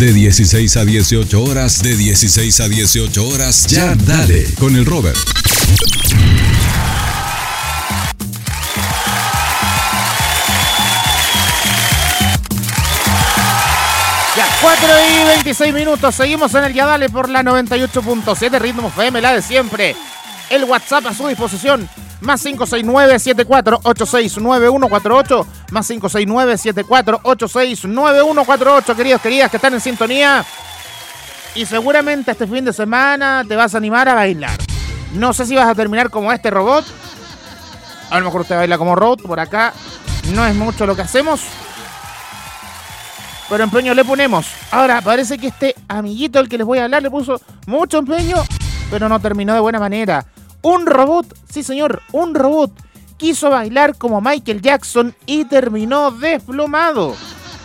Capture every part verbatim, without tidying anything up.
De dieciséis a dieciocho horas, de dieciséis a dieciocho horas, ya dale con el Robert. Ya, cuatro y veintiséis minutos, seguimos en el Ya Dale por la noventa y ocho punto siete Ritmo F M, la de siempre. El WhatsApp a su disposición, más cinco seis nueve, siete cuatro ocho seis, nueve uno cuatro ocho, más cinco seis nueve, siete cuatro ocho seis, nueve uno cuatro ocho, queridos, queridas, que están en sintonía. Y seguramente este fin de semana te vas a animar a bailar. No sé si vas a terminar como este robot. A lo mejor usted baila como robot, por acá no es mucho lo que hacemos, pero empeño le ponemos. Ahora, parece que este amiguito al que les voy a hablar le puso mucho empeño, pero no terminó de buena manera. Un robot, sí señor, un robot, quiso bailar como Michael Jackson y terminó desplomado.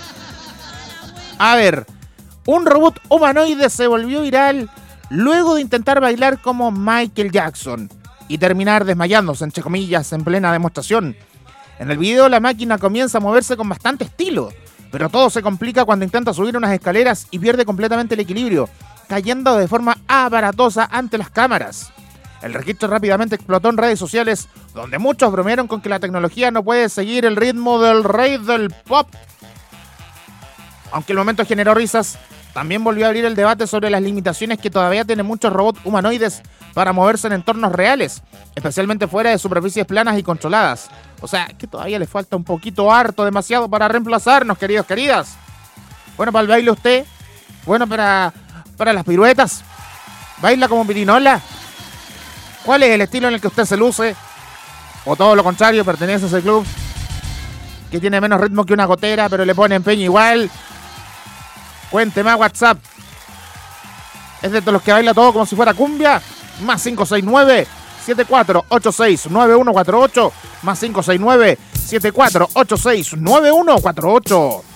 A ver, un robot humanoide se volvió viral luego de intentar bailar como Michael Jackson y terminar desmayándose, entre comillas, en plena demostración. En el video la máquina comienza a moverse con bastante estilo, pero todo se complica cuando intenta subir unas escaleras y pierde completamente el equilibrio, cayendo de forma aparatosa ante las cámaras. El registro rápidamente explotó en redes sociales, donde muchos bromearon con que la tecnología no puede seguir el ritmo del rey del pop. Aunque el momento generó risas, también volvió a abrir el debate sobre las limitaciones que todavía tienen muchos robots humanoides para moverse en entornos reales, especialmente fuera de superficies planas y controladas. O sea, que todavía le falta un poquito harto, demasiado para reemplazarnos, queridos, queridas. Bueno, para el baile usted, bueno, para, para las piruetas, baila como pirinola. ¿Cuál es el estilo en el que usted se luce? O todo lo contrario, pertenece a ese club que tiene menos ritmo que una gotera, pero le pone empeño igual. Cuénteme a WhatsApp. ¿Es de todos los que baila todo como si fuera cumbia? Más cinco seis nueve, siete cuatro ocho seis, nueve uno cuatro ocho. Más cinco seis nueve, siete cuatro ocho seis, nueve uno cuatro ocho.